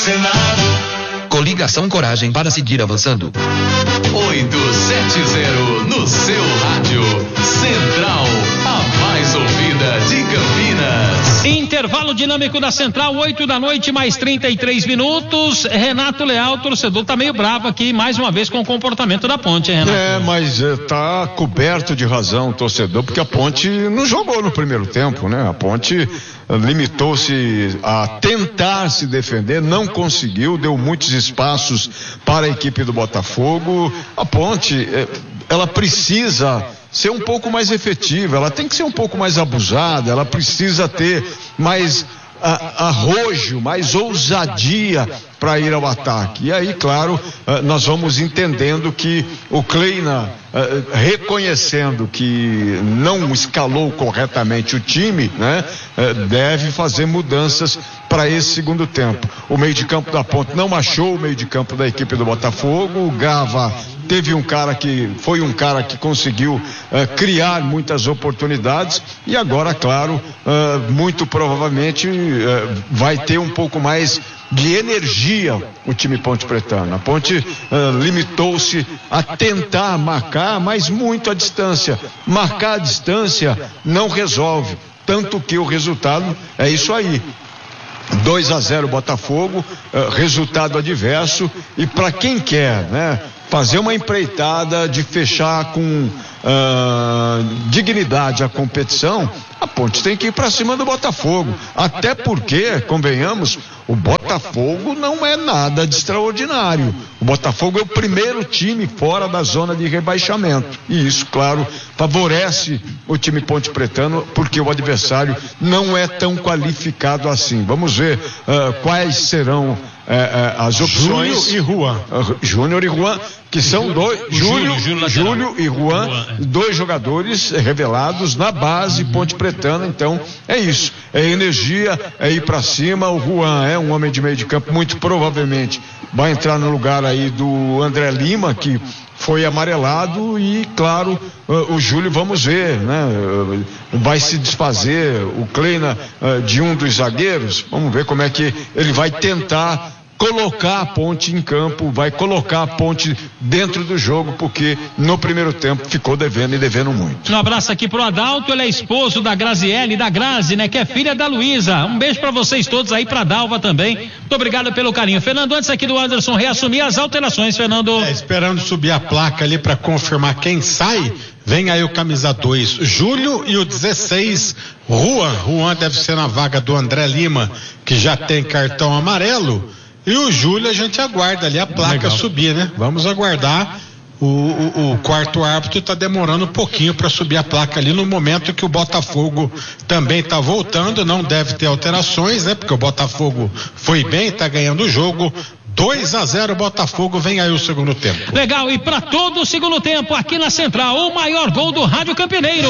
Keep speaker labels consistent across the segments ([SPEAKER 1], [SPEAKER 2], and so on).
[SPEAKER 1] Senado.
[SPEAKER 2] Coligação Coragem para seguir avançando.
[SPEAKER 3] 870 no seu rádio. Central, a mais ouvida de Campinas.
[SPEAKER 4] Intervalo dinâmico da Central, 8 da noite, mais 33 minutos. Renato Leal, torcedor, tá meio bravo aqui, mais uma vez, com o comportamento da Ponte, hein, Renato?
[SPEAKER 5] Mas tá coberto de razão o torcedor, porque a Ponte não jogou no primeiro tempo, né? A Ponte limitou-se a tentar se defender, não conseguiu, deu muitos espaços para a equipe do Botafogo. A Ponte, ela precisa ser um pouco mais efetiva, ela tem que ser um pouco mais abusada, ela precisa ter mais arrojo, mais ousadia para ir ao ataque. E aí, claro, nós vamos entendendo que o Kleina, reconhecendo que não escalou corretamente o time, né, deve fazer mudanças para esse segundo tempo. O meio de campo da Ponte não achou o meio de campo da equipe do Botafogo. O Gava teve um cara que conseguiu criar muitas oportunidades, e agora, claro, muito provavelmente vai ter um pouco mais de energia o time Ponte Pretano. A Ponte limitou-se a tentar marcar, mas muito à distância. Marcar à distância não resolve, tanto que o resultado é isso aí. 2-0 Botafogo, resultado adverso, e para quem quer, né, fazer uma empreitada de fechar com dignidade a competição, a Ponte tem que ir para cima do Botafogo, até porque, convenhamos, o Botafogo não é nada de extraordinário. O Botafogo é o primeiro time fora da zona de rebaixamento, e isso, claro, favorece o time Ponte Pretano, porque o adversário não é tão qualificado assim. Vamos ver quais serão as opções. Júnior e Juan, que são dois, Júlio e Juan, dois jogadores revelados na base Ponte Pretana. Então é isso, é energia, é ir pra cima. O Juan é um homem de meio de campo, muito provavelmente vai entrar no lugar aí do André Lima, que foi amarelado, e claro, o Júlio, vamos ver, né? Vai se desfazer o Kleina de um dos zagueiros. Vamos ver como é que ele vai tentar colocar a Ponte em campo, vai colocar a Ponte dentro do jogo, porque no primeiro tempo ficou devendo, e devendo muito.
[SPEAKER 4] Um abraço aqui pro Adalto, ele é esposo da Graziele, da Grazi, né, que é filha da Luísa. Um beijo pra vocês todos aí, pra Dalva também. Muito obrigado pelo carinho. Fernando, antes aqui do Anderson reassumir as alterações, Fernando.
[SPEAKER 6] Esperando subir a placa ali pra confirmar quem sai, vem aí o camisa 2, Júlio, e o 16, Juan. Juan deve ser na vaga do André Lima, que já tem cartão amarelo. E o Júlio, a gente aguarda ali a placa subir, né? Vamos aguardar. O quarto árbitro está demorando um pouquinho para subir a placa ali, no momento que o Botafogo também está voltando. Não deve ter alterações, né? Porque o Botafogo foi bem, está ganhando o jogo. 2-0 Botafogo, vem aí o segundo tempo.
[SPEAKER 4] Legal, e para todo o segundo tempo aqui na Central, o maior gol do Rádio Campineiro.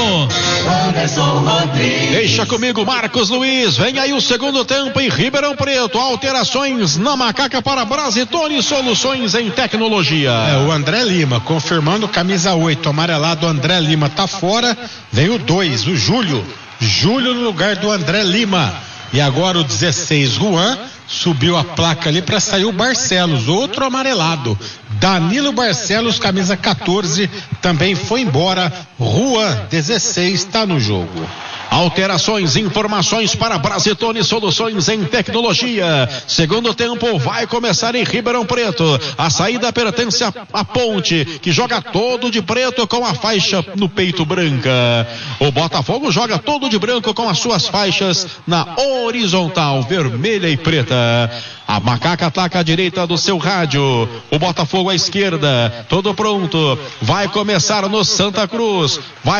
[SPEAKER 7] Deixa comigo, Marcos Luiz, vem aí o segundo tempo em Ribeirão Preto. Alterações na Macaca para Brasitone Soluções em Tecnologia.
[SPEAKER 6] O André Lima, confirmando camisa 8, amarelado. André Lima tá fora, vem o 2, o Júlio no lugar do André Lima. E agora o 16, Juan, subiu a placa ali para sair o Barcelos, outro amarelado. Danilo Barcelos, camisa 14, também foi embora. Juan, 16, está no jogo.
[SPEAKER 7] Alterações, informações para Brasitone Soluções em Tecnologia. Segundo tempo vai começar em Ribeirão Preto. A saída pertence à Ponte, que joga todo de preto com a faixa no peito branca. O Botafogo joga todo de branco com as suas faixas na horizontal, vermelha e preta. A Macaca ataca à direita do seu rádio. O Botafogo à esquerda. Tudo pronto. Vai começar no Santa Cruz.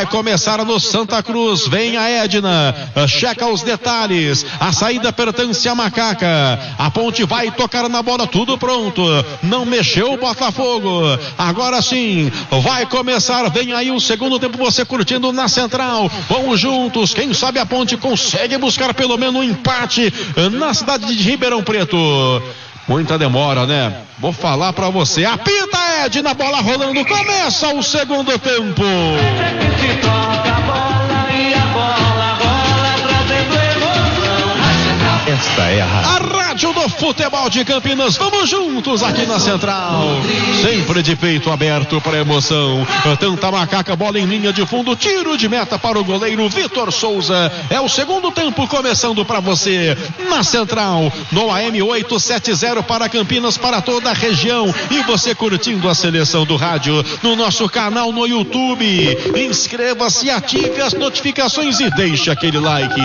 [SPEAKER 7] Vem a Edna. Checa os detalhes. A saída pertence à Macaca. A Ponte vai tocar na bola. Tudo pronto. Não mexeu o Botafogo. Agora sim. Vai começar. Vem aí o segundo tempo. Você curtindo na Central. Vamos juntos. Quem sabe a Ponte consegue buscar pelo menos um empate na cidade de Ribeirão Preto. Muita demora, né? Vou falar pra você. Apita, Edna, bola rolando. Começa o segundo tempo.
[SPEAKER 3] Esta é
[SPEAKER 7] A Rádio do Futebol de Campinas, vamos juntos aqui na Central, sempre de peito aberto para emoção. Tanta macaca, bola em linha de fundo, tiro de meta para o goleiro Vitor Souza. É o segundo tempo começando para você na Central, no AM 870 para Campinas, para toda a região, e você curtindo a seleção do rádio no nosso canal no YouTube. Inscreva-se, ative as notificações e deixe aquele like.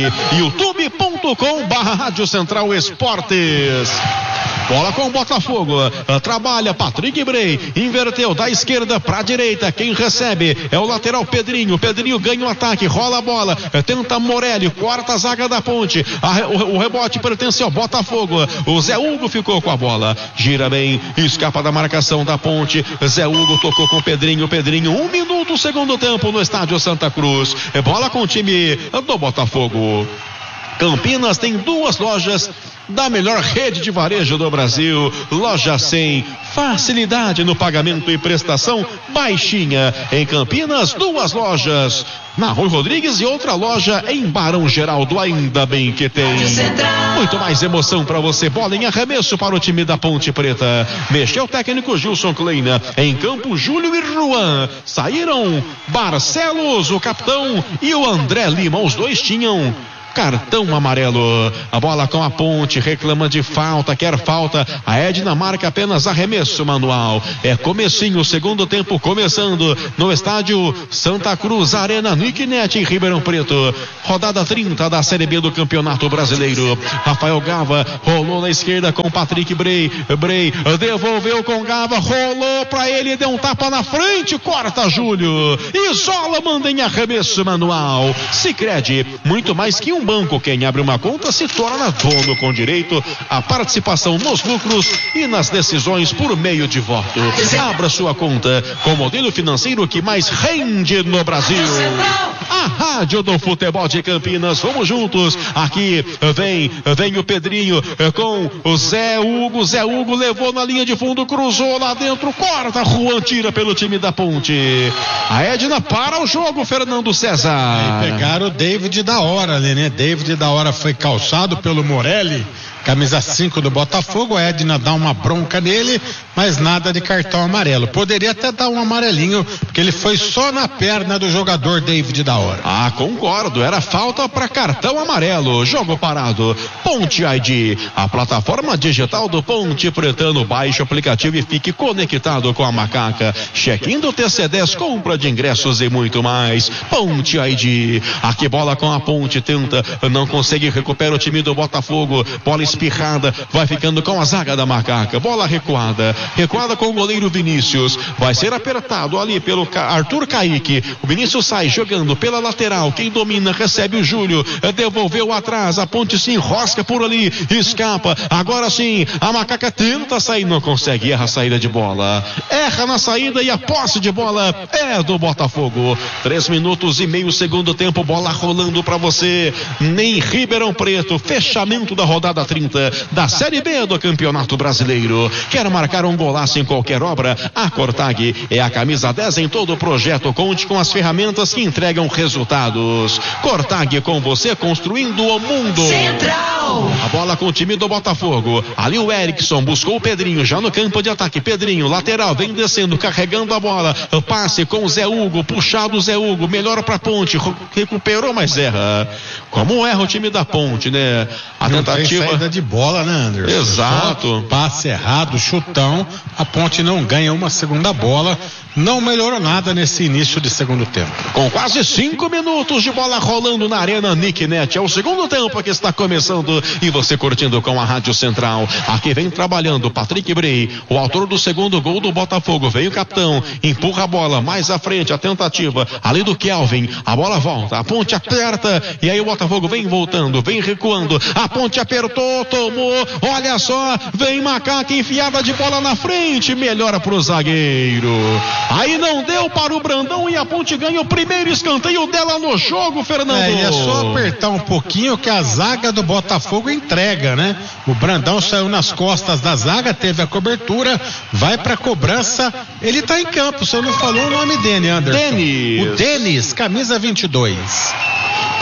[SPEAKER 7] youtube.com/Rádio Central Esportes. Bola com o Botafogo, trabalha Patrick Bray, inverteu da esquerda para a direita, quem recebe é o lateral Pedrinho. Pedrinho ganha o ataque, rola a bola, tenta Morelli, corta a zaga da Ponte, o rebote pertence ao Botafogo. O Zé Hugo ficou com a bola, gira bem, escapa da marcação da Ponte. Zé Hugo tocou com Pedrinho. 1 minuto, segundo tempo no estádio Santa Cruz. Bola com o time do Botafogo. Campinas tem 2 lojas da melhor rede de varejo do Brasil. Loja 100, facilidade no pagamento e prestação baixinha. Em Campinas, 2 lojas, na Rui Rodrigues e outra loja em Barão Geraldo. Ainda bem que tem. Muito mais emoção para você. Bola em arremesso para o time da Ponte Preta. Mexeu o técnico Gilson Kleina. Em campo, Júlio e Juan. Saíram Barcelos, o capitão, e o André Lima. Os dois tinham cartão amarelo. A bola com a Ponte, reclama de falta, quer falta. A Edna marca apenas arremesso manual. É comecinho, segundo tempo começando no estádio Santa Cruz, Arena Nicknet em Ribeirão Preto. Rodada 30 da Série B do Campeonato Brasileiro. Rafael Gava rolou na esquerda com Patrick Bray. Bray devolveu com Gava, rolou pra ele, deu um tapa na frente, corta Júlio. Isola, manda em arremesso manual. Sicredi, muito mais que um banco, quem abre uma conta se torna dono com direito à participação nos lucros e nas decisões por meio de voto. Abra sua conta com o modelo financeiro que mais rende no Brasil. A Rádio do Futebol de Campinas, vamos juntos. Aqui vem o Pedrinho com o Zé Hugo. Zé Hugo levou na linha de fundo, cruzou lá dentro, corta, Juan tira pelo time da Ponte. A Edna para o jogo, Fernando César.
[SPEAKER 6] E pegaram o David da hora ali, né? David da hora foi calçado pelo Morelli, camisa 5 do Botafogo. A Edna dá uma bronca nele, mas nada de cartão amarelo. Poderia até dar um amarelinho, porque ele foi só na perna do jogador David da hora.
[SPEAKER 7] Ah, concordo, era falta para cartão amarelo. Jogo parado. Ponte ID, a plataforma digital do Ponte Pretano. Baixe o aplicativo e fique conectado com a macaca. Check-in do TC10, compra de ingressos e muito mais. Ponte ID. Aqui bola com a Ponte, tenta, não consegue, recupera o time do Botafogo. Bola espirrada, vai ficando com a zaga da macaca. Bola recuada com o goleiro Vinícius. Vai ser apertado ali pelo Arthur Kaique. O Vinícius sai jogando pela lateral. Quem domina recebe o Júlio. Devolveu atrás. A Ponte se enrosca por ali. Escapa. Agora sim. A macaca tenta sair. Não consegue. Erra a saída de bola. Erra na saída e a posse de bola é do Botafogo. 3 minutos e meio, segundo tempo. Bola rolando para você. Nem Ribeirão Preto. Fechamento da rodada 30 da Série B do Campeonato Brasileiro. Quer marcar um golaço em qualquer obra? A Cortag é a camisa 10 em todo o projeto. Conte com as ferramentas que entregam resultados. Cortag, com você construindo o mundo.
[SPEAKER 3] Central.
[SPEAKER 7] A bola com o time do Botafogo. Ali o Erickson buscou o Pedrinho já no campo de ataque. Pedrinho, lateral, vem descendo, carregando a bola. O passe com o Zé Hugo, puxado o Zé Hugo, melhor pra Ponte, recuperou, mas erra. Como erra o time da Ponte, né? A tentativa.
[SPEAKER 6] Saída de bola, né, Anderson?
[SPEAKER 7] Exato.
[SPEAKER 6] Passe errado, chutão. A Ponte não ganha uma segunda bola. Não melhorou nada nesse início de segundo tempo.
[SPEAKER 7] Com quase 5 minutos de bola rolando na Arena Nicknet. É o segundo tempo que está começando e você curtindo com a Rádio Central. Aqui vem trabalhando Patrick Bray, o autor do segundo gol do Botafogo. Vem o capitão, empurra a bola mais à frente, a tentativa ali do Kelvin. A bola volta, a Ponte aperta e aí o Botafogo vem voltando, vem recuando. A Ponte apertou, tomou, olha só, vem macaca enfiada de bola na frente, melhora pro zagueiro. Aí não deu para o Brandão e a Ponte ganha o primeiro escanteio dela no jogo, Fernando.
[SPEAKER 6] É só apertar um pouquinho que a zaga do Botafogo entrega, né? O Brandão saiu nas costas da zaga, teve a cobertura, vai pra cobrança. Ele tá em campo, você não falou o nome dele, Anderson.
[SPEAKER 7] Denis.
[SPEAKER 6] O Denis, camisa 22.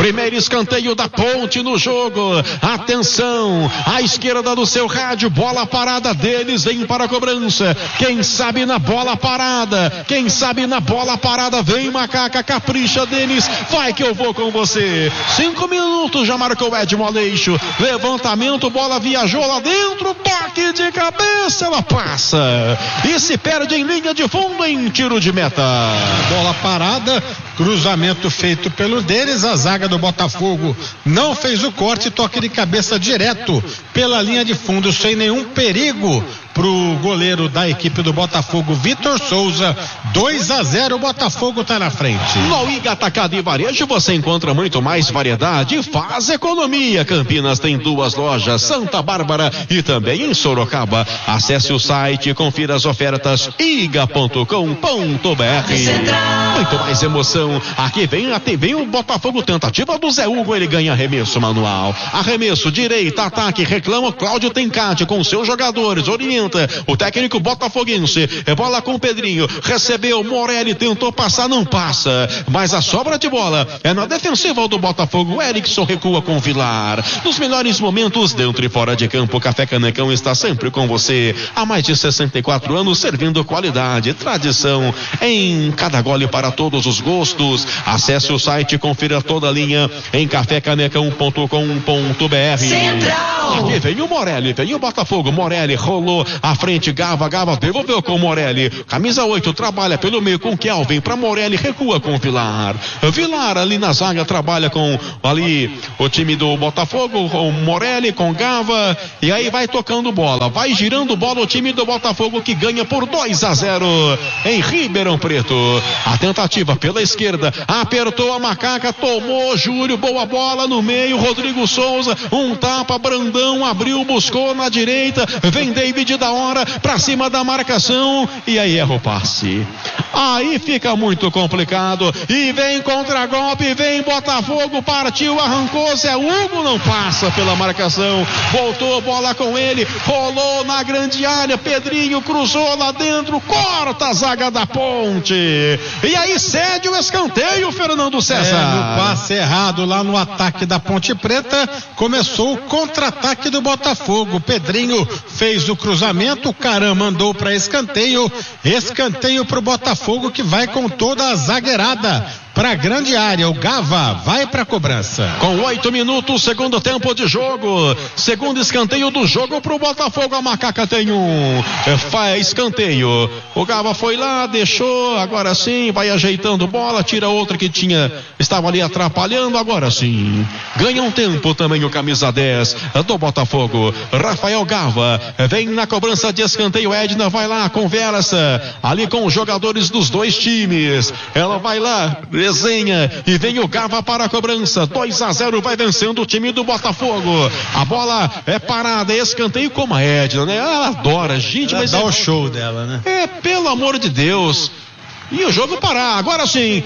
[SPEAKER 7] Primeiro escanteio da Ponte no jogo. Atenção, à esquerda do seu rádio, bola parada deles, vem para a cobrança. Quem sabe na bola parada, quem sabe na bola parada, vem Macaca, capricha deles, vai que eu vou com você. 5 minutos, já marcou Edmo Aleixo. Levantamento, bola viajou lá dentro, toque de cabeça, ela passa e se perde em linha de fundo em tiro de meta.
[SPEAKER 6] Bola parada, cruzamento feito pelo deles, a zaga do Botafogo não fez o corte, toque de cabeça direto pela linha de fundo, sem nenhum perigo pro goleiro da equipe do Botafogo, Vitor Souza. 2-0, o Botafogo tá na frente.
[SPEAKER 7] No Iga Atacado e Varejo você encontra muito mais variedade, faz economia. Campinas tem 2 lojas, Santa Bárbara e também em Sorocaba. Acesse o site e confira as ofertas iga.com.br. Muito mais emoção. Aqui vem o Botafogo, tentativa do Zé Hugo, ele ganha arremesso manual. Arremesso, direita, ataque, reclama Cláudio Tencati com seus jogadores, orienta o técnico botafoguense. É bola com o Pedrinho, recebeu, Morelli tentou passar, não passa, mas a sobra de bola é na defensiva do Botafogo. Erickson recua com Vilar. Nos melhores momentos, dentro e fora de campo, Café Canecão está sempre com você. Há mais de 64 anos servindo qualidade, tradição em cada gole para todos os gostos. Acesse o site e confira toda a linha em cafécanecão.com.br. Aqui vem o Morelli, vem o Botafogo. Morelli rolou à frente, Gava devolveu com Morelli, camisa 8, trabalha pelo meio com Kelvin, para Morelli, recua com Vilar ali na zaga, trabalha com ali o time do Botafogo, com Morelli, com Gava, e aí vai tocando bola, vai girando bola o time do Botafogo, que ganha por 2-0 em Ribeirão Preto. A tentativa pela esquerda, apertou a Macaca, tomou Júlio, boa bola no meio, Rodrigo Souza, um tapa, Brandão abriu, buscou na direita, vem David da hora pra cima da marcação, e aí erra o passe. Aí fica muito complicado, e vem contra-golpe, vem Botafogo, partiu, arrancou, Zé Hugo não passa pela marcação, voltou, bola com ele, rolou na grande área, Pedrinho cruzou lá dentro, corta a zaga da Ponte, e aí cede o escanteio, Fernando César.
[SPEAKER 6] No passe errado lá no ataque da Ponte Preta, começou o contra-ataque do Botafogo. Pedrinho fez o cruzamento, o Caram mandou para escanteio pro Botafogo, que vai com toda a zagueirada para a grande área. O Gava vai para a cobrança.
[SPEAKER 7] Com 8 minutos, segundo tempo de jogo, segundo escanteio do jogo para o Botafogo. A Macaca tem escanteio. O Gava foi lá, deixou, agora sim, vai ajeitando bola, tira outra que estava ali atrapalhando, agora sim. Ganha um tempo também o camisa 10 do Botafogo. Rafael Gava vem na cobrança de escanteio. Edna vai lá, conversa ali com os jogadores dos dois times. Ela vai lá, desenha, e vem o Gava para a cobrança. 2-0, vai vencendo o time do Botafogo. A bola é parada, é escanteio, como a Edna, né? Ela adora, gente,
[SPEAKER 6] ela
[SPEAKER 7] mas
[SPEAKER 6] dá o show dela, né?
[SPEAKER 7] Pelo amor de Deus. E o jogo parar, agora sim,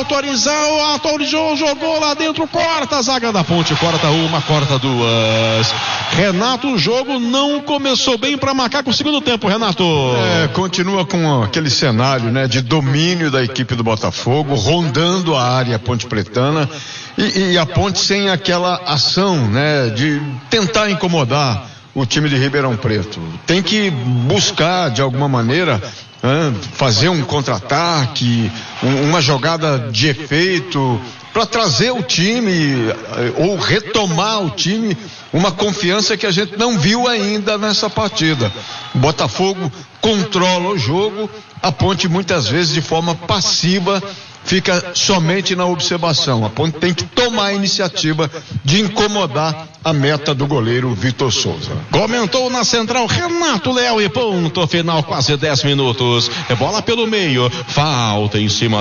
[SPEAKER 7] autorizou, jogou lá dentro, corta a zaga da Ponte, corta uma, corta duas. Renato, o jogo não começou bem para Macaco no segundo tempo, Renato.
[SPEAKER 5] Continua com aquele cenário, né, de domínio da equipe do Botafogo, rondando a área ponte pretana, e a Ponte sem aquela ação, né, de tentar incomodar o time de Ribeirão Preto. Tem que buscar, de alguma maneira, fazer um contra-ataque, uma jogada de efeito, para trazer o time, ou retomar o time, uma confiança que a gente não viu ainda nessa partida. O Botafogo controla o jogo, a Ponte muitas vezes de forma passiva fica somente na observação. A Ponte tem que tomar a iniciativa de incomodar a meta do goleiro Vitor Souza.
[SPEAKER 7] Comentou na central Renato Léo, e ponto final, quase 10 minutos. É bola pelo meio, falta em cima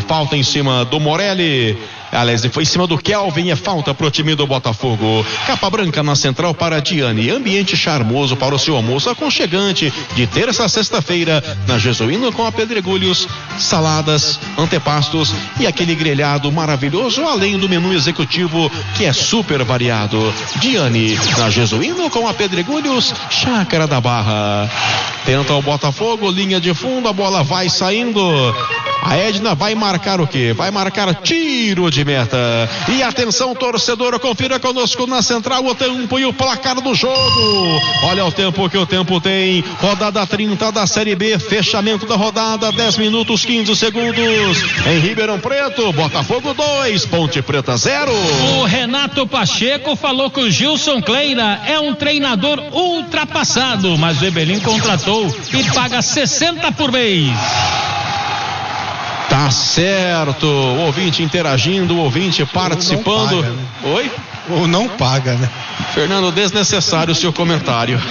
[SPEAKER 7] do Morelli. Aliás, foi em cima do Kelvin, é falta pro time do Botafogo. Capa branca na central para Diane. Ambiente charmoso para o seu almoço aconchegante de terça a sexta-feira na Jesuíno, com a Pedregulhos, saladas, antepastos e aquele grelhado maravilhoso, além do menu executivo que é super variado. Diane, na Jesuíno, com a Pedregulhos, Chácara da Barra. Tenta o Botafogo, linha de fundo, a bola vai saindo. A Edna vai marcar o quê? Vai marcar tiro de meta. E atenção, torcedor, confira conosco na central o tempo e o placar do jogo. Olha o tempo que o tempo tem. Rodada 30 da Série B, fechamento da rodada, 10 minutos 15 segundos. Em Ribeirão Preto, Botafogo 2, Ponte Preta 0.
[SPEAKER 4] O Renato Pacheco falou que o Gilson Kleina é um treinador ultrapassado, mas o Ebelim contratou e paga 60 por mês.
[SPEAKER 7] Tá certo, o ouvinte interagindo, o ouvinte participando.
[SPEAKER 6] Paga, né?
[SPEAKER 7] Oi?
[SPEAKER 6] Ou não paga, né?
[SPEAKER 7] Fernando, desnecessário o seu comentário.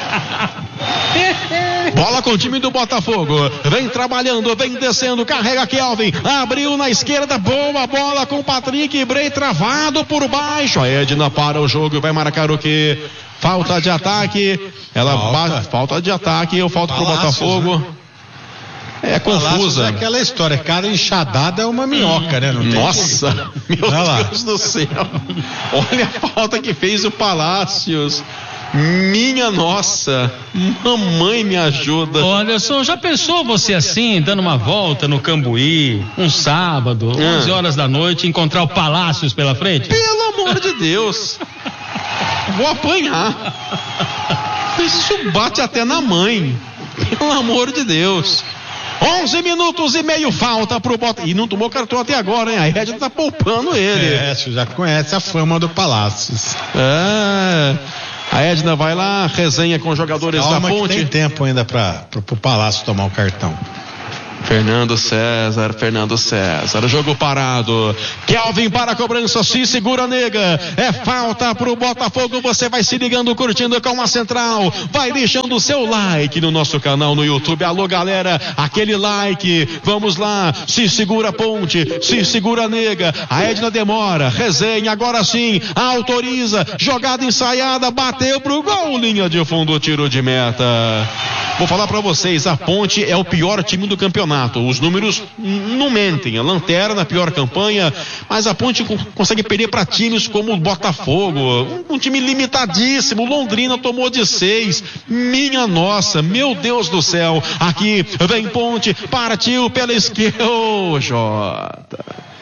[SPEAKER 7] Bola com o time do Botafogo, vem trabalhando, vem descendo, carrega Kelvin, abriu na esquerda, boa bola com Patrick Brey, travado por baixo. A Edna para o jogo, vai marcar o quê? Falta de ataque, falta de ataque, eu falto pro Botafogo, né? É confusa.
[SPEAKER 6] É aquela história, cara enxadada é uma minhoca, né? Não tem
[SPEAKER 7] Nossa,
[SPEAKER 6] como.
[SPEAKER 7] meu Deus do céu. Olha a falta que fez o Palácios. Minha nossa, mamãe me ajuda.
[SPEAKER 4] Ô Anderson, já pensou você assim, dando uma volta no Cambuí, um sábado, 11 horas da noite, encontrar o Palácios pela frente?
[SPEAKER 7] Pelo amor de Deus, vou apanhar. Isso bate até na mãe. Pelo amor de Deus. 11 minutos e meio falta pro Botafogo. E não tomou cartão até agora, hein? A Edna tá poupando ele.
[SPEAKER 6] Você já conhece a fama do Palácios.
[SPEAKER 7] A Edna vai lá, resenha com os jogadores da Ponte.
[SPEAKER 6] Tem tempo ainda pro Palácio tomar o cartão.
[SPEAKER 7] Fernando César, jogo parado. Kelvin para a cobrança, se segura, nega. É falta pro Botafogo, você vai se ligando, curtindo com a central. Vai deixando o seu like no nosso canal no YouTube. Alô, galera, aquele like. Vamos lá, se segura Ponte, se segura, nega. A Edna demora, resenha, agora sim, autoriza. Jogada ensaiada, bateu pro gol, linha de fundo, tiro de meta. Vou falar pra vocês, a Ponte é o pior time do campeonato. Os números não mentem. A Lanterna, pior campanha, mas a Ponte consegue perder para times como o Botafogo, um time limitadíssimo. Londrina tomou de 6. Minha nossa, meu Deus do céu. Aqui vem Ponte, partiu pela esquerda. Ô, Jota,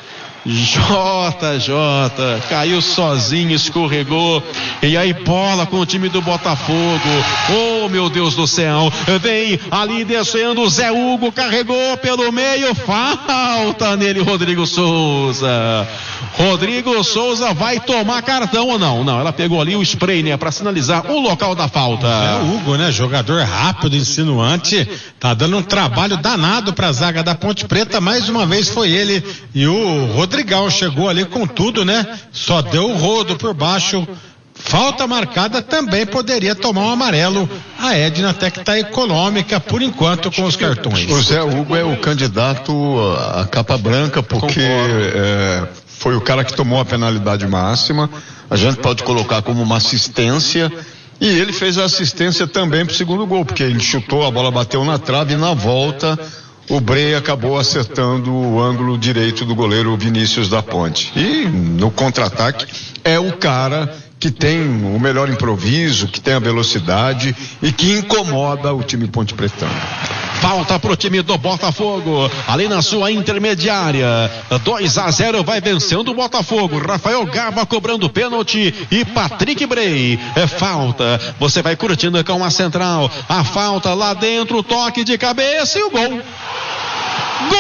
[SPEAKER 7] caiu sozinho, escorregou. E aí bola com o time do Botafogo. Oh, meu Deus do céu. Vem ali descendo o Zé Hugo, carregou pelo meio, falta nele Rodrigo Souza. Rodrigo Souza vai tomar cartão ou não? Não, ela pegou ali o spray, né, pra sinalizar o local da falta.
[SPEAKER 6] Zé Hugo, né, jogador rápido, insinuante, tá dando um trabalho danado pra zaga da Ponte Preta. Mais uma vez foi ele e o Rodrigão chegou ali com tudo, né? Só deu o rodo por baixo. Falta marcada, também poderia tomar um amarelo. A Edna até que tá econômica por enquanto com os cartões.
[SPEAKER 5] O Zé Hugo é o candidato à capa branca, porque foi o cara que tomou a penalidade máxima. A gente pode colocar como uma assistência. E ele fez a assistência também pro segundo gol, porque ele chutou, a bola bateu na trave e na volta o Brey acabou acertando o ângulo direito do goleiro Vinícius da Ponte. E no contra-ataque é o cara que tem o melhor improviso, que tem a velocidade e que incomoda o time Ponte Pretano.
[SPEAKER 7] Falta pro time do Botafogo, ali na sua intermediária. 2-0, vai vencendo o Botafogo. Rafael Gava cobrando pênalti e Patrick Brey. É falta. Você vai curtindo com a central. A falta lá dentro, toque de cabeça e o gol. Gol!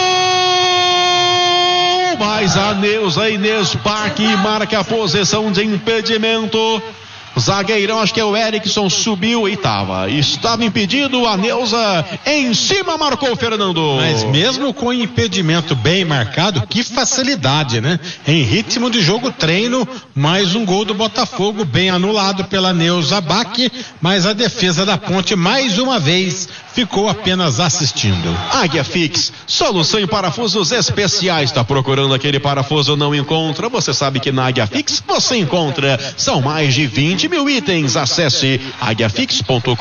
[SPEAKER 7] Mas a Neuza Inês Parque marca a posição de impedimento. Zagueirão, acho que é o Erickson, subiu e estava impedido. A Neuza em cima marcou o Fernando.
[SPEAKER 6] Mas mesmo com impedimento bem marcado, que facilidade, né? Em ritmo de jogo treino, mais um gol do Botafogo, bem anulado pela Neuza Bach, mas a defesa da Ponte mais uma vez ficou apenas assistindo.
[SPEAKER 7] Águia Fix, solução em parafusos especiais. Está procurando aquele parafuso, não encontra? Você sabe que na Águia Fix você encontra. São mais de 20 mil itens. Acesse aguiafix.com.br.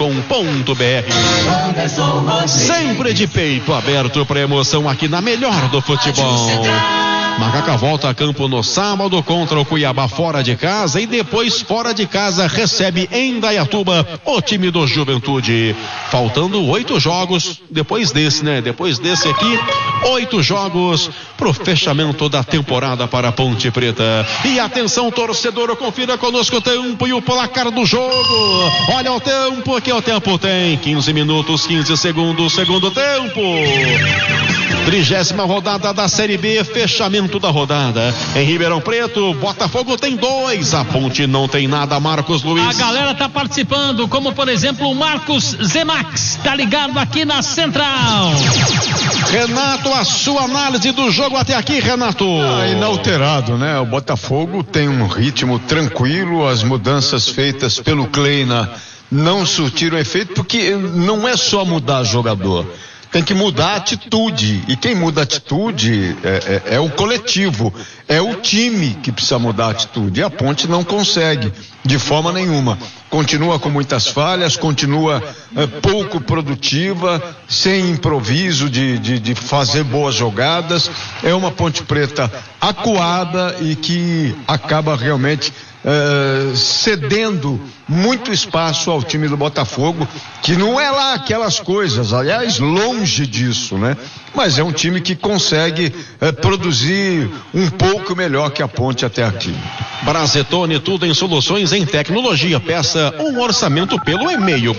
[SPEAKER 7] Sempre de peito aberto para emoção aqui na melhor do futebol. Macaca volta a campo no sábado contra o Cuiabá fora de casa e depois fora de casa recebe em Indaiatuba o time do Juventude. Faltando 8 jogos depois desse, né? Depois desse aqui, 8 jogos pro fechamento da temporada para a Ponte Preta. E atenção, torcedor, confira conosco o tempo e o placar do jogo. Olha o tempo, aqui o tempo tem 15 minutos, 15 segundos, segundo tempo. 30ª rodada da Série B, fechamento da rodada. Em Ribeirão Preto, Botafogo tem 2, a Ponte não tem nada, Marcos Luiz.
[SPEAKER 4] A galera tá participando, como por exemplo o Marcos Zemax, tá ligado aqui na Central.
[SPEAKER 7] Renato, a sua análise do jogo até aqui, Renato.
[SPEAKER 5] Inalterado, né? O Botafogo tem um ritmo tranquilo, as mudanças feitas pelo Kleina não surtiram efeito, porque não é só mudar jogador. Tem que mudar a atitude, e quem muda a atitude é o coletivo, é o time que precisa mudar a atitude, e a Ponte não consegue de forma nenhuma, continua com muitas falhas, continua pouco produtiva, sem improviso de fazer boas jogadas, é uma Ponte Preta acuada e que acaba realmente cedendo muito espaço ao time do Botafogo, que não é lá aquelas coisas, aliás, longe disso, né? Mas é um time que consegue produzir um pouco melhor que a Ponte até aqui.
[SPEAKER 7] Brazetone, tudo em soluções em tecnologia. Peça um orçamento pelo e-mail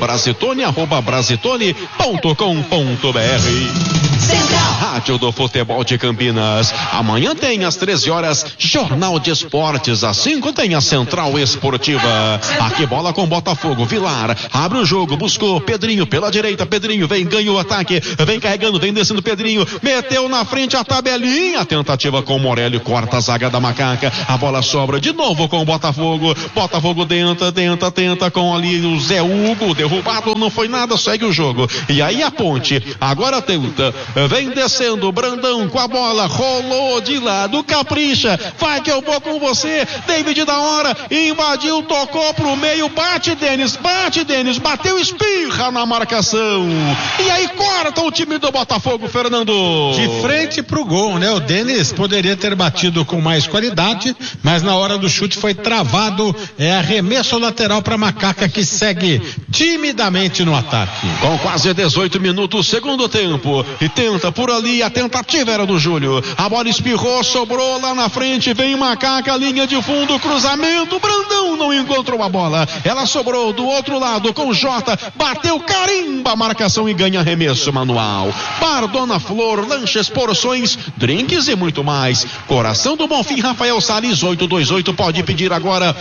[SPEAKER 7] brazetone@brazetone.com.br. Rádio do Futebol de Campinas. Amanhã tem às 13 horas Jornal de Esportes. Às 5 tem a Central Esportiva. Aqui bola com Botafogo. Vilar abre o jogo, buscou Pedrinho pela direita. Pedrinho vem, ganha o ataque, vem carregando, vem descendo Pedrinho, meteu na frente a tabelinha. Tentativa com o Morelli, corta a zaga da Macaca. A bola sobra de novo com o Botafogo. Botafogo tenta com ali o Zé Hugo. Derrubado, não foi nada, segue o jogo. E aí a Ponte agora tenta. Vem descendo, Brandão com a bola, rolou de lado, capricha, vai que eu vou com você, David da hora, invadiu, tocou pro meio, bate Denis, bateu, espirra na marcação, e aí corta o time do Botafogo, Fernando.
[SPEAKER 6] De frente pro gol, né? O Denis poderia ter batido com mais qualidade, mas na hora do chute foi travado, arremesso lateral pra Macaca, que segue timidamente no ataque.
[SPEAKER 7] Com quase 18 minutos, segundo tempo, e tenta por ali, a tentativa era do Júlio, a bola espirrou, sobrou lá na frente, vem Macaca, linha de fundo, cruzamento, Brandão não encontrou a bola, ela sobrou do outro lado com Jota, bateu, carimba a marcação e ganha arremesso manual. Bar Dona Flor, lanches, porções, drinks e muito mais. Coração do Bonfim, Rafael Salles, 828, pode pedir agora,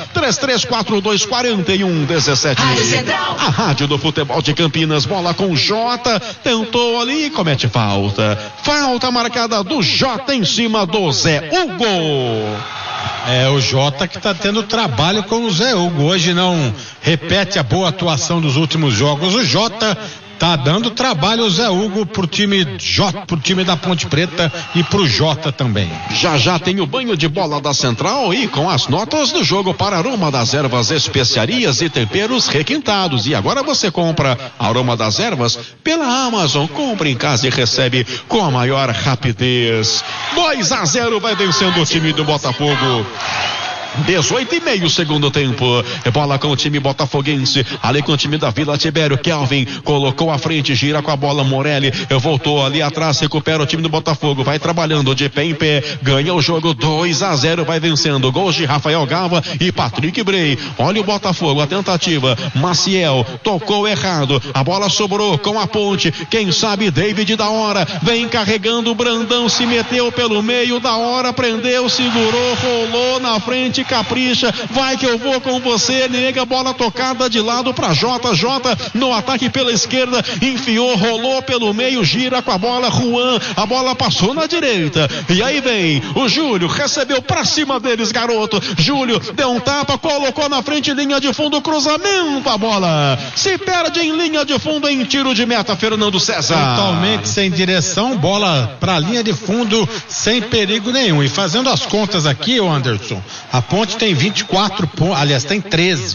[SPEAKER 7] 33424117. A Rádio do Futebol de Campinas, bola com Jota, tentou ali e comete falta marcada do Jota em cima do Zé Hugo.
[SPEAKER 6] O Jota que está tendo trabalho com o Zé Hugo, hoje não repete a boa atuação dos últimos jogos. O Jota tá dando trabalho ao Zé Hugo pro time da Ponte Preta e pro Jota também.
[SPEAKER 7] Já tem o banho de bola da Central e com as notas do jogo para Aroma das Ervas, especiarias e temperos requintados. E agora você compra Aroma das Ervas pela Amazon, compra em casa e recebe com a maior rapidez. 2-0 vai vencendo o time do Botafogo. 18,5 segundo tempo, bola com o time botafoguense, ali com o time da Vila Tibério. Kelvin colocou à frente, gira com a bola, Morelli voltou ali atrás, recupera o time do Botafogo, vai trabalhando de pé em pé, ganha o jogo, 2-0, vai vencendo, gols de Rafael Gava e Patrick Bray. Olha o Botafogo, a tentativa, Maciel tocou errado, a bola sobrou com a Ponte, quem sabe David da hora, vem carregando, Brandão se meteu pelo meio, da hora prendeu, segurou, rolou na frente, capricha, vai que eu vou com você, nega, bola tocada de lado para Jota no ataque pela esquerda, enfiou, rolou pelo meio, gira com a bola, Juan, a bola passou na direita, e aí vem o Júlio, recebeu pra cima deles, garoto, Júlio deu um tapa, colocou na frente, linha de fundo, cruzamento, a bola se perde em linha de fundo, em tiro de meta, Fernando César.
[SPEAKER 6] Totalmente sem direção, bola pra linha de fundo, sem perigo nenhum. E fazendo as contas aqui, o Anderson, a Ponte tem 24 pontos, aliás, tem 13.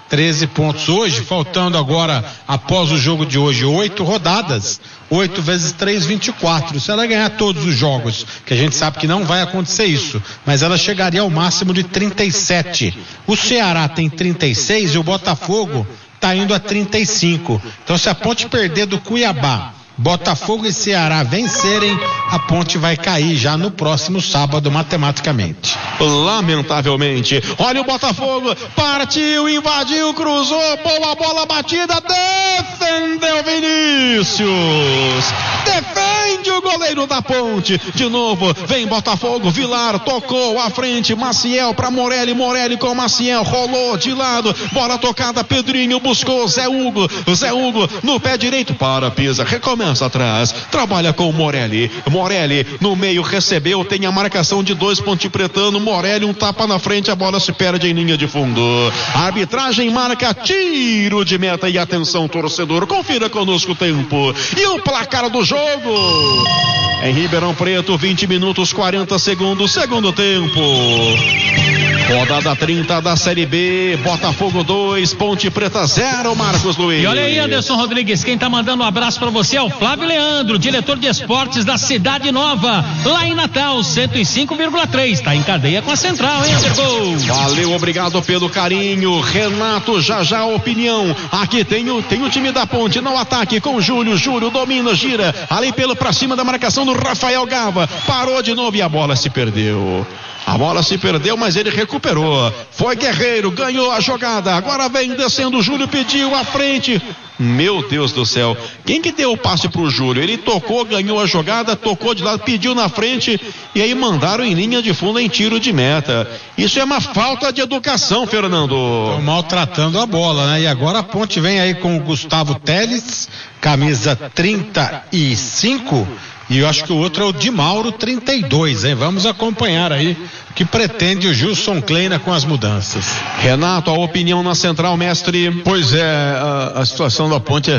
[SPEAKER 6] 13 pontos hoje, faltando agora, após o jogo de hoje, 8 rodadas, 8 vezes 3, 24. Se ela ganhar todos os jogos, que a gente sabe que não vai acontecer isso, mas ela chegaria ao máximo de 37. O Ceará tem 36 e o Botafogo está indo a 35. Então, se a Ponte perder do Cuiabá, Botafogo e Ceará vencerem, a Ponte vai cair já no próximo sábado, matematicamente.
[SPEAKER 7] Lamentavelmente. Olha o Botafogo, partiu, invadiu, cruzou, boa bola batida, defendeu Vinícius. Defende o goleiro da Ponte. De novo, vem Botafogo, Vilar tocou à frente, Maciel para Morelli, Morelli com Maciel, rolou de lado, bola tocada, Pedrinho buscou Zé Hugo no pé direito para Pisa, recomeça atrás, trabalha com Morelli no meio, recebeu, tem a marcação de 2 pontipretano, Morelli um tapa na frente, a bola se perde em linha de fundo. A arbitragem marca tiro de meta e atenção torcedor, confira conosco o tempo e o placar do jogo. Em Ribeirão Preto, 20 minutos 40 segundos, segundo tempo. Rodada 30 da Série B, Botafogo 2, Ponte Preta 0, Marcos Luiz.
[SPEAKER 4] E olha aí, Anderson Rodrigues, quem tá mandando um abraço pra você é o Flávio Leandro, diretor de esportes da Cidade Nova, lá em Natal, 105,3, tá em cadeia com a Central, hein, Anderson?
[SPEAKER 7] Valeu, obrigado pelo carinho, Renato, já opinião, aqui tem o time da Ponte no ataque com Júlio domina, gira, ali pra cima da marcação do Rafael Gava, parou de novo e a bola se perdeu. A bola se perdeu, mas ele recuperou. Foi Guerreiro, ganhou a jogada. Agora vem descendo, o Júlio pediu à frente. Meu Deus do céu. Quem que deu o passe pro Júlio? Ele tocou, ganhou a jogada, tocou de lado, pediu na frente e aí mandaram em linha de fundo em tiro de meta. Isso é uma falta de educação, Fernando.
[SPEAKER 6] Estão maltratando a bola, né? E agora a Ponte vem aí com o Gustavo Teles, camisa 35. E eu acho que o outro é o Di Mauro, 32, hein? Vamos acompanhar aí o que pretende o Gilson Kleina com as mudanças.
[SPEAKER 7] Renato, a opinião na Central, mestre.
[SPEAKER 5] Pois é, a situação da Ponte é